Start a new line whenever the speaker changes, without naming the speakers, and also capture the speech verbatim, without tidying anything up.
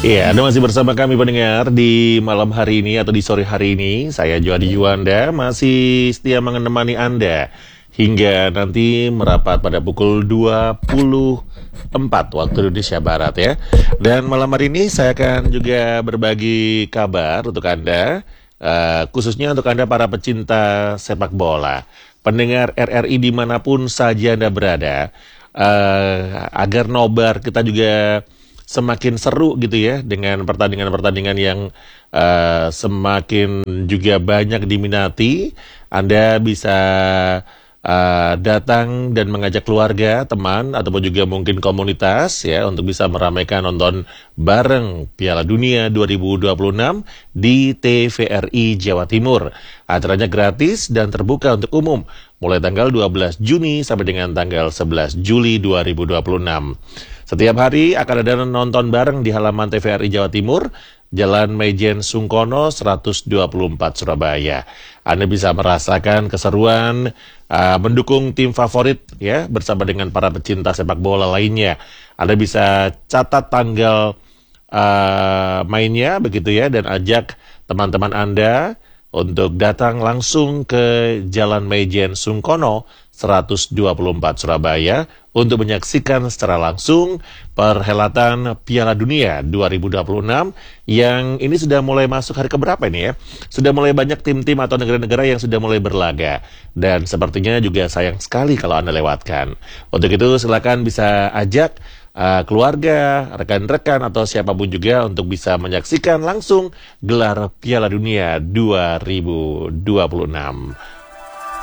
Iya, Anda masih bersama kami pendengar di malam hari ini atau di sore hari ini. Saya Joadi Juanda masih setia menemani Anda hingga nanti merapat pada pukul dua puluh empat waktu Indonesia Barat ya. Dan malam hari ini saya akan juga berbagi kabar untuk Anda, uh, khususnya untuk Anda para pecinta sepak bola, pendengar R R I dimanapun saja Anda berada, uh, agar nobar kita juga semakin seru gitu ya, dengan pertandingan-pertandingan yang uh, semakin juga banyak diminati. Anda bisa uh, datang dan mengajak keluarga, teman, ataupun juga mungkin komunitas ya, untuk bisa meramaikan nonton bareng Piala Dunia dua ribu dua puluh enam di T V R I Jawa Timur. Acaranya gratis dan terbuka untuk umum mulai tanggal dua belas Juni sampai dengan tanggal sebelas Juli dua ribu dua puluh enam. Setiap hari akan ada nonton bareng di halaman T V R I Jawa Timur, Jalan Maijen Sungkono seratus dua puluh empat Surabaya. Anda bisa merasakan keseruan, uh, mendukung tim favorit ya, bersama dengan para pecinta sepak bola lainnya. Anda bisa catat tanggal uh, mainnya begitu ya, dan ajak teman-teman Anda untuk datang langsung ke Jalan Maijen Sungkono seratus dua puluh empat Surabaya untuk menyaksikan secara langsung perhelatan Piala Dunia dua ribu dua puluh enam yang ini sudah mulai masuk hari keberapa ini ya? Sudah mulai banyak tim-tim atau negara-negara yang sudah mulai berlaga, dan sepertinya juga sayang sekali kalau Anda lewatkan. Untuk itu silakan bisa ajak uh, keluarga, rekan-rekan atau siapapun juga untuk bisa menyaksikan langsung gelar Piala Dunia dua ribu dua puluh enam.